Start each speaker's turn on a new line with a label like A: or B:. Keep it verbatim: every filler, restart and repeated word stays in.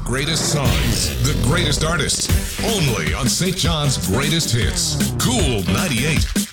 A: greatest songs, the greatest artists, only on Saint John's Greatest Hits. Cool ninety-eight.